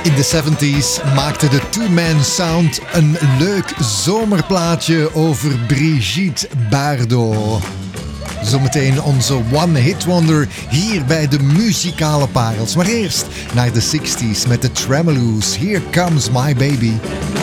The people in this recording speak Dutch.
In de 70s maakte de Two Man Sound een leuk zomerplaatje over Brigitte Bardot. Zometeen onze One Hit Wonder hier bij de muzikale parels. Maar eerst naar de 60s met de Tremoloos. Here Comes My Baby.